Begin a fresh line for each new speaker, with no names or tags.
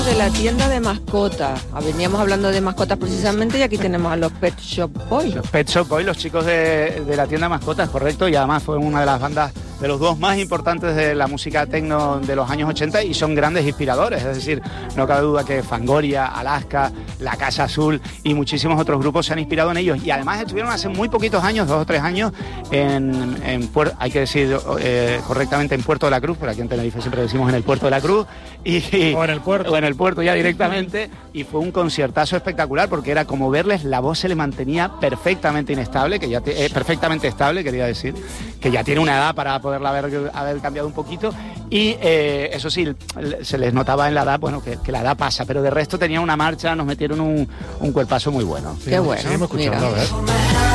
De la tienda de mascotas. Veníamos hablando de mascotas precisamente y aquí tenemos a los Pet Shop Boys.
Los Pet Shop Boys, los chicos de la tienda de mascotas, correcto, y además fue una de las bandas de los dúos más importantes de la música techno de los años 80 y son grandes inspiradores, es decir, no cabe duda que Fangoria, Alaska, La Casa Azul y muchísimos otros grupos se han inspirado en ellos y además estuvieron hace muy poquitos años, 2 o 3 años, hay que decir correctamente en Puerto de la Cruz, por aquí en Tenerife siempre decimos en el Puerto de la Cruz,
o en el puerto
ya directamente, y fue un conciertazo espectacular porque era como verles, la voz se le mantenía perfectamente inestable, perfectamente estable, quería decir, que ya tiene una edad para poderla haber cambiado un poquito y eso sí, se les notaba en la edad, bueno, que la edad pasa, pero de resto tenía una marcha, nos metieron un cuerpazo muy bueno.
Qué bueno.
Seguimos escuchando, a ver.